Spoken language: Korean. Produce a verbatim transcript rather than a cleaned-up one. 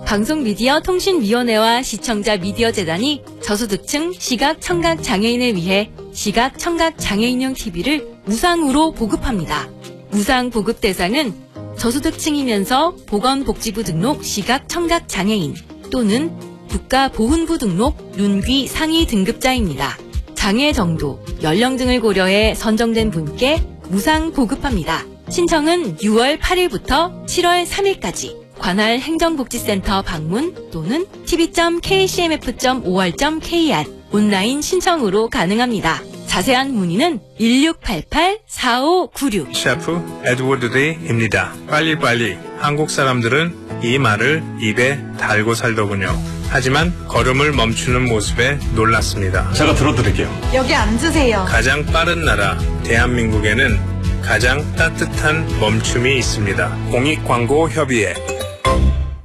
방송미디어통신위원회와 시청자미디어재단이 저소득층 시각청각장애인을 위해 시각청각장애인용 티비를 무상으로 보급합니다. 무상 보급 대상은 저소득층이면서 보건복지부 등록 시각청각장애인 또는 국가보훈부 등록 눈귀 상위 등급자입니다. 장애 정도, 연령 등을 고려해 선정된 분께 무상 보급합니다. 신청은 유월 팔일부터 칠월 삼일까지 관할 행정복지센터 방문 또는 티비 점 케이씨엠에프 점 오알 점 케이알 온라인 신청으로 가능합니다. 자세한 문의는 일육팔팔 사오구육. 셰프 에드워드 데이입니다. 빨리빨리. 한국 사람들은 이 말을 입에 달고 살더군요. 하지만 걸음을 멈추는 모습에 놀랐습니다. 제가 들어드릴게요. 여기 앉으세요. 가장 빠른 나라 대한민국에는 가장 따뜻한 멈춤이 있습니다. 공익광고협의회